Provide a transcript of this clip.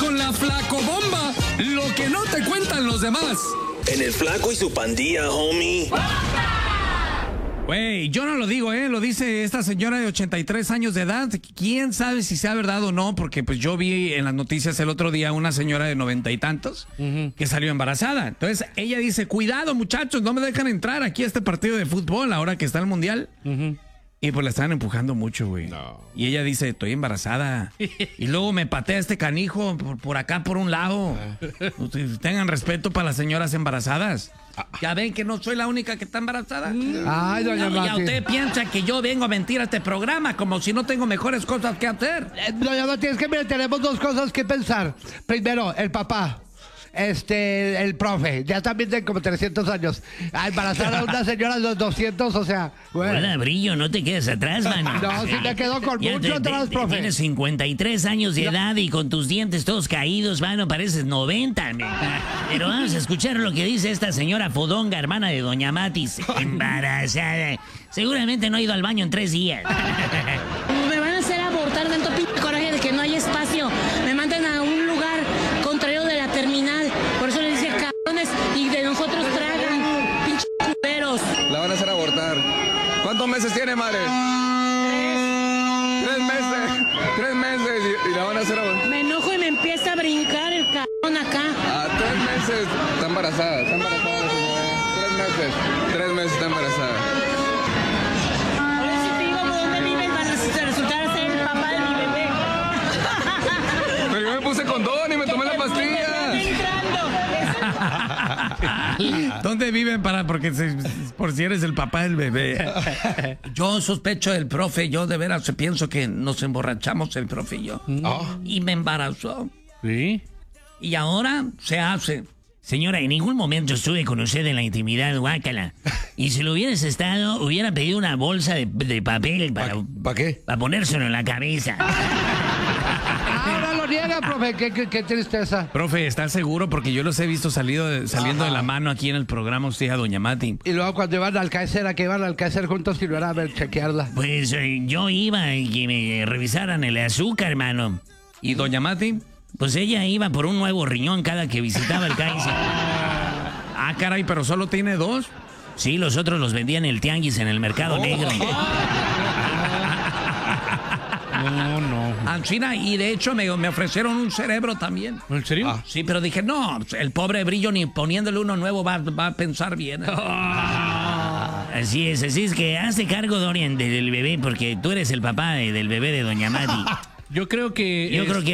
con la Flacobomba, lo que no te cuentan los demás. En el Flaco y su pandilla, homie. Güey, yo no lo digo, lo dice esta señora de 83 años de edad. ¿Quién sabe si sea verdad o no? Porque pues yo vi en las noticias el otro día una señora de 90 y tantos que salió embarazada. Entonces ella dice, cuidado muchachos, no me dejan entrar aquí a este partido de fútbol ahora que está el Mundial. Y pues la estaban empujando mucho, güey. No. Y ella dice, estoy embarazada. Y luego me patea este canijo por acá, por un lado. Tengan respeto para las señoras embarazadas. Ya ven que no soy la única que está embarazada. Ay, doña Mati. Ya usted piensa que yo vengo a mentir a este programa como si no tengo mejores cosas que hacer. Doña Mati, es que mire, tenemos dos cosas que pensar. Primero, el papá. El profe, ya también tiene como 300 años. A embarazar a una señora de los 200, o sea... Bueno. Hola, Brillo, no te quedes atrás, mano. No, sí me quedo con mucho atrás, profe. Tienes 53 años de edad y con tus dientes todos caídos, mano, pareces 90. Pero vamos a escuchar lo que dice esta señora Fodonga, hermana de Doña Matis, embarazada. Seguramente no ha ido al baño en 3 días. Me van a hacer abortar tanto pinche coraje de que no hay espacio. Me mandan a un lugar contrario de la terminal. Por eso les dije cabrones y de nosotros tragan, pinches culeros. La van a hacer abortar. ¿Cuántos meses tiene, madre? 3 meses. 3 meses y la van a hacer abortar. Me enojo y me empieza a brincar el cabrón acá. 3 meses. Está embarazada la señora. 3 meses. 3 meses está embarazada. Ahora sí te digo dónde vives, van a resultar ser el papá de mi bebé. Pero yo me puse condón y me tomé la pastilla. ¿Dónde viven porque por si eres el papá del bebé? Yo sospecho del profe, yo de veras pienso que nos emborrachamos el profe y yo. Y me embarazó. ¿Sí? Y ahora se hace. Señora, en ningún momento estuve con usted en la intimidad, guácala. Y si lo hubieras estado, hubiera pedido una bolsa de papel ¿Para qué? para ponérselo en la cabeza. Ahora lo niega, profe, qué tristeza. Profe, ¿estás seguro? Porque yo los he visto saliendo de la mano aquí en el programa usted a Doña Mati. Y luego cuando iban al Kaiser, ¿a qué iban al Kaiser juntos y no era a ver, chequearla? Pues yo iba y que me revisaran el azúcar, hermano. ¿Y Doña Mati? Pues ella iba por un nuevo riñón cada que visitaba el Kaiser. Ah, caray, pero solo tiene 2. Sí, los otros los vendían en el tianguis en el mercado negro. No. China, y de hecho me ofrecieron un cerebro también. ¿En serio? Sí, pero dije, no, el pobre Brillo ni poniéndole uno nuevo va a pensar bien. Así es que hazte cargo, Dorian, del bebé, porque tú eres el papá del bebé de Doña Mati. Yo creo que...